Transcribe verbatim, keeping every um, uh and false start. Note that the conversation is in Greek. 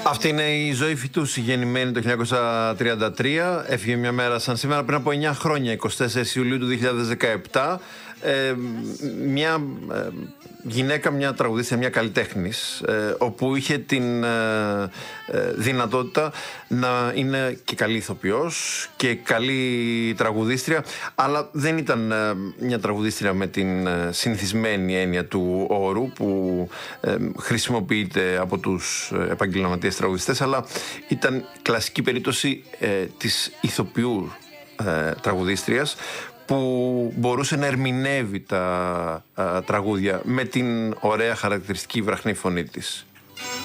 Αυτή είναι η Ζωή Φυτούση, γεννημένη το χίλια εννιακόσια τριάντα τρία. Έφυγε μια μέρα σαν σήμερα πριν από εννιά χρόνια, εικοστή τέταρτη Ιουλίου του δύο χιλιάδες δεκαεπτά. Ε, μια ε, γυναίκα, μια τραγουδίστρια, μια καλλιτέχνης, ε, όπου είχε την ε, ε, δυνατότητα να είναι και καλή ηθοποιός και καλή τραγουδίστρια, αλλά δεν ήταν ε, μια τραγουδίστρια με την ε, συνηθισμένη έννοια του όρου που ε, χρησιμοποιείται από τους επαγγελματίες τραγουδιστές, αλλά ήταν κλασική περίπτωση ε, της ηθοποιού ε, τραγουδίστριας, που μπορούσε να ερμηνεύει τα α, τραγούδια με την ωραία χαρακτηριστική βραχνή φωνή της.